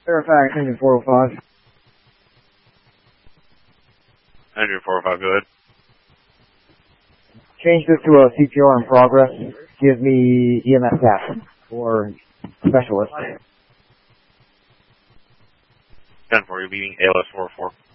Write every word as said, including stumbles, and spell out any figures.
Fairfax, engine four oh five. Engine four oh five, go ahead. Change this to a C P R in progress. Give me E M S task or specialist. ten four, you're beating A L S four oh four.